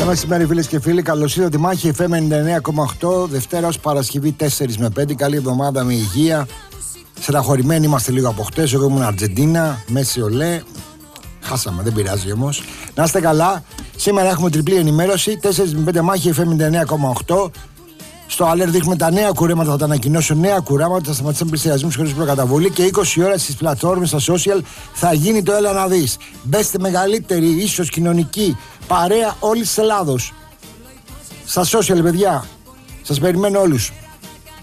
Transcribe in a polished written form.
μεσημέρι, φίλες και φίλοι. Καλώς ήρθατε. Μάχη FM 99,8. Δευτέρα ως Παρασκευή 4 με 5. Καλή εβδομάδα με υγεία. Στεναχωρημένοι είμαστε λίγο από χτες. Εγώ ήμουν Αργεντίνα, Μέση Ολέ. Χάσαμε, δεν πειράζει όμως. Να είστε καλά. Σήμερα έχουμε τριπλή ενημέρωση. 4 με 5 μάχη FM 99,8. Στο Αλέρ δείχνουμε τα νέα κουρέματα, θα τα ανακοινώσω. Νέα κουρέματα, θα σταματήσουν πλησιασμούς χωρίς προκαταβολή και 20 ώρα στις πλατφόρμες, στα social θα γίνει το έλα να δεις. Μπέστε μεγαλύτερη, ίσως κοινωνική παρέα όλης της Ελλάδος. Στα social, παιδιά. Σας περιμένω όλους.